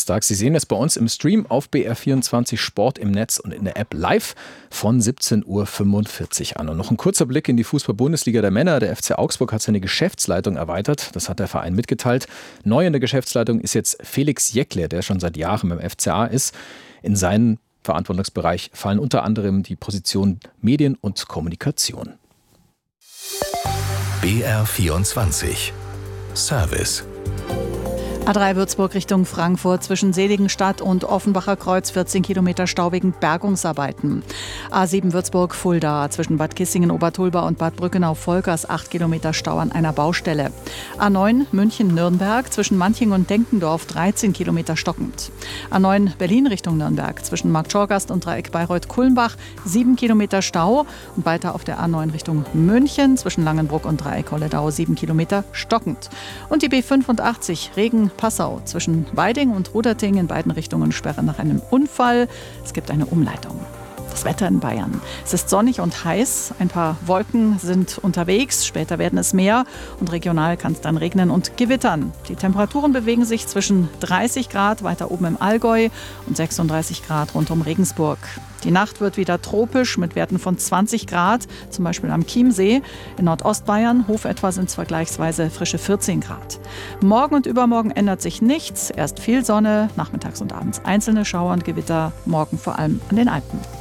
Donnerstag. Sie sehen es bei uns im Stream auf BR24 Sport im Netz und in der App live von 17:45 Uhr an. Und noch ein kurzer Blick in die Fußball-Bundesliga der Männer. Der FC Augsburg hat seine Geschäftsleitung erweitert. Das hat der Verein mitgeteilt. Neu in der Geschäftsleitung ist jetzt Felix Jäckle, der schon seit Jahren beim FCA ist. In seinen Verantwortungsbereich fallen unter anderem die Positionen Medien und Kommunikation. BR24 Service. A3 Würzburg Richtung Frankfurt zwischen Seligenstadt und Offenbacher Kreuz 14 Kilometer Stau wegen Bergungsarbeiten. A7 Würzburg-Fulda zwischen Bad Kissingen-Obertulba und Bad Brückenau-Volkers 8 Kilometer Stau an einer Baustelle. A9 München-Nürnberg zwischen Manching und Denkendorf 13 Kilometer stockend. A9 Berlin Richtung Nürnberg zwischen Marktschorgast und Dreieck Bayreuth-Kulmbach 7 Kilometer Stau und weiter auf der A9 Richtung München zwischen Langenbruck und Dreieck Holledau 7 Kilometer stockend. Und die B85 Regen-Passau zwischen Weiding und Ruderting in beiden Richtungen sperren nach einem Unfall. Es gibt eine Umleitung. Das Wetter in Bayern. Es ist sonnig und heiß. Ein paar Wolken sind unterwegs. Später werden es mehr. Und regional kann es dann regnen und gewittern. Die Temperaturen bewegen sich zwischen 30 Grad weiter oben im Allgäu und 36 Grad rund um Regensburg. Die Nacht wird wieder tropisch mit Werten von 20 Grad, zum Beispiel am Chiemsee. In Nordostbayern, Hof etwa, sind es vergleichsweise frische 14 Grad. Morgen und übermorgen ändert sich nichts. Erst viel Sonne, nachmittags und abends einzelne Schauer und Gewitter. Morgen vor allem an den Alpen.